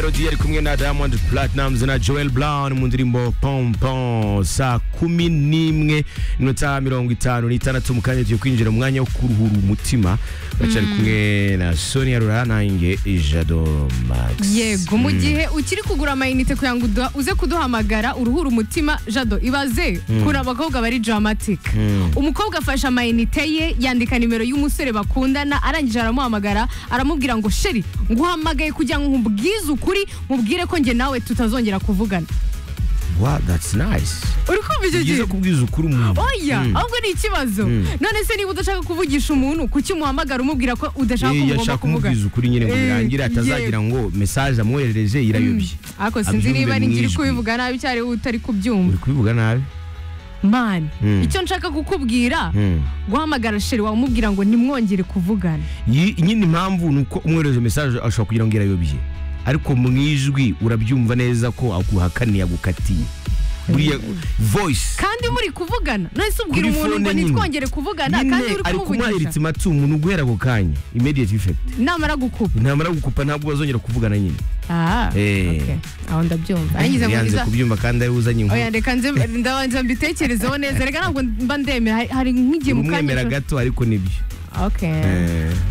Melody ari kumwe na Diamond Platnumz na Joel Brown mu ndirimbo Pom Pom. Saa 11:56 mu kanya tugiye kwinjira mu mwanya wo kuruhura umutima. Bacari kumwe na Sonia Rurana inge Jado Max. Yego mu gihe ukiri kugura amayinite kugira ngo uze kuduhamagara uruhura umutima Jado ibaze kuna abakobwa bari dramatic. Umukobwa afasha amayinite ye yandika nimero y'umusore bakundana arangije aramuhamagara aramubwira ngo sheri nguhamagaye kugira ngo nkubwize ukuri mubwire ko nge nawe tutazongera kuvugana. Wow, that's nice. Uri kumva icyo gihe kubwiza ukuri umuntu. Oya, ahubwo ni ikibazo. None se niba udashaka kuvugisha umuntu kuki umuhamagara umubwira ko udashaka kumugomba kuvugana. Kubwiza ukuri nyine ngo birangira atazagira ngo message amwoherereje irayobye. Ako sinzi niba ngiri kubivuga nabi cyari utari kubyumva. Uri kubivuga nabi. Man, icyo nshaka kukubwira guhamagara sheri wamubwira ngo nimwongere kuvugana. Nyine impamvu nuko umwohereje message ashobora kugira ngo irayobye. Ariko mwijwi urabyumva neza ko akuhakaniye agukatiye. Buriya voice kandi muri kuvugana nahise ubwira umuntu ngo nitwongere kuvugana kandi uri kumuvugisha. Ari kumwahiritse matsumu nuguhera ako kanya immediate effect. Namara gukupa ntabwo bazongera kuvugana nyine. Okay. Aho ndabyumva. Angize ngo kubyumva kandi ari uzanye ngo. Oya reka ndabanza mbitekerezeho neza reka ntabwo mba ndemera hari nk'igihe mukanya. Umwemera gato ariko nibyo. Okay.